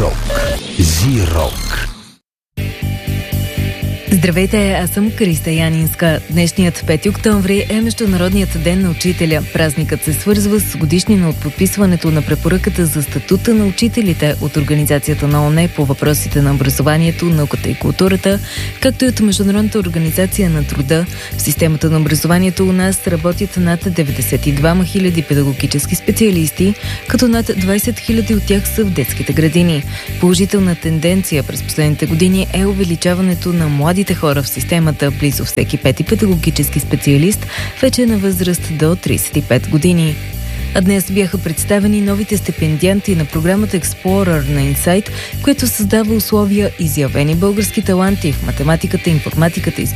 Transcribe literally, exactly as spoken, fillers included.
Зирок. Зирок. Здравейте, аз съм Криста Янинска. Днешният пети октомври е Международният ден на учителя. Празникът се свързва с годишнина от подписването на препоръката за статута на учителите от Организацията на ООН по въпросите на образованието, науката и културата, както и от Международната организация на труда. В системата на образованието у нас работят над деветдесет и две хиляди педагогически специалисти, като над двайсет хиляди от тях са в детските градини. Положителна тенденция през последните години е увеличаването на младите хора в системата. Близо всеки пети педагогически специалист вече е на възраст до трийсет и пет години. А днес бяха представени новите стипендианти на програмата Explorer на Insight, която създава условия изявени български таланти в математиката, информатиката и